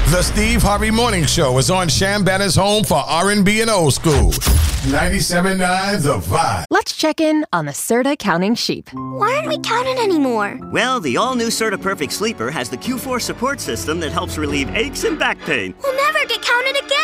The Steve Harvey Morning Show is on Shambanna's home for R&B and old school. 97.9 The Vibe. Let's check in on the Serta counting sheep. Why aren't we counting anymore? Well, the all-new Serta Perfect Sleeper has the Q4 support system that helps relieve aches and back pain. We'll never get counted again.